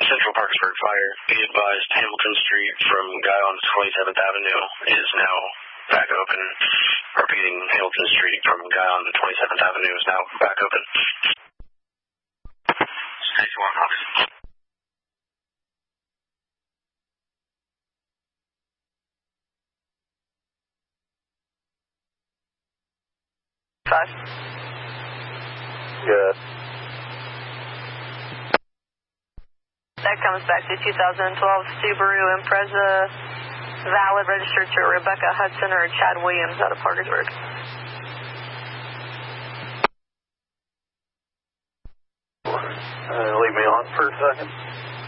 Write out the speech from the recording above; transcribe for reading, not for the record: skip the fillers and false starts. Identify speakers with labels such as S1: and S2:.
S1: Central Parkersburg Fire. Be advised, Hamilton Street from Guy on 27th Avenue is now back open. Repeating, Hamilton Street from Guy on 27th Avenue is now back open. Stage 1, Hawks.
S2: Good.
S3: That comes back to 2012 Subaru Impreza, valid, registered to Rebecca Hudson or Chad Williams out of Parkersburg.
S2: Leave me on for a second.